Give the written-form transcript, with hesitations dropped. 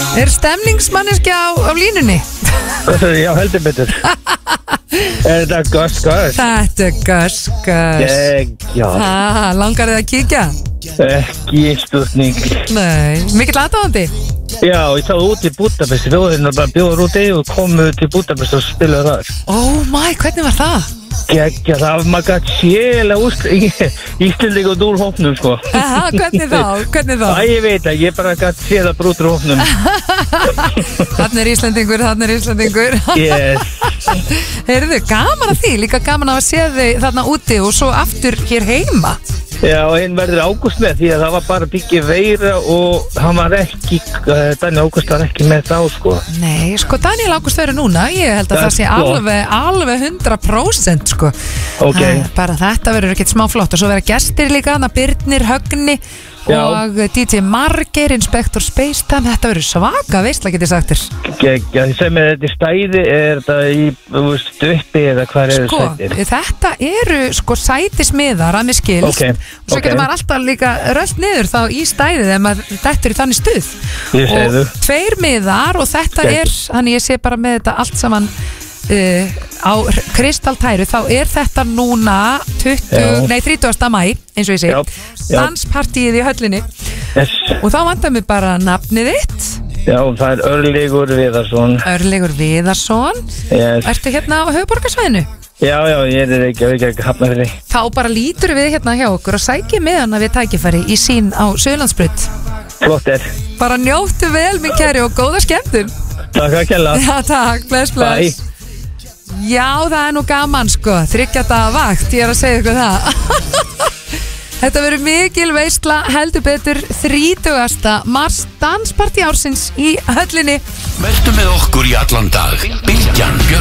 stemningsmanniski á línunni? Já, heldur betur. Er þetta Gus? Þetta er Gus. Já. Langar þið að kíkja? Ekki spurning. Nei, mikill aðdáðandi? Já, ég sáðu út í Budapest. Þjóðirna bara bjóður úti og komu til Budapest og spilaði þar. Oh my, hvernig var það? Gekkja, það var maður gætt sjælega Íslendingur úr hópnum, sko. Aha, hvernig þá? Ég veit að ég bara gætt sjælega brútur hópnum. Þannig er Íslendingur. Yes. Heyrðu, gaman að því, líka gaman að sé þig þarna úti og svo aftur hér heima. Já, hinn verður Ágúst með því að það var bara byggið Veira og hann var ekki, Daniel Ágúst var ekki með þá, sko. Nei, sko, Daniel Ágúst verður núna, ég held að það sé alveg 100%, sko. Ok. Bara þetta verður ekkert smá flott og svo verða gestir líka, hana Birnir, Högni og DJ Margeir, Inspektor Spacetime, þetta verður svaka veistla, getið sagtir. Gekkja, því sem þetta í stæði, er þetta í stuppi eða hvað eru sætir? Sko, þetta eru sko sætismiðar að mér skilst og svo getur maður alltaf líka rölt niður þá í stæðið ef maður dettur í þannig stuð og 2 miðar og þetta er, þannig ég sé bara með þetta allt saman á Kristaltæru, þá er þetta núna 30. mæ eins og ég segi danspartíið í höllinni og þá vantar mér bara nafnið þitt. Já, það er Örlygur Viðarsson Ertu hérna á höfuðborgarsvæðinu? Já, ég er ekki Hafnarfirði. Þá bara lítur við hérna hjá okkur og sækja með hana við tækifæri í sín á Suðurlandsbraut. Flott er. Bara njóttu vel minn kæri og góða skemmtun. Takk að kella. Já, takk, bless. Já, það er nú gaman sko, 3 daga vakt, ég er að segja ykkur það. Þetta verður mikil veisla, heldur betur 30. mars, danspartí ársins í höllinni. Vertu með okkur í allan dag, Bylgjan, Björn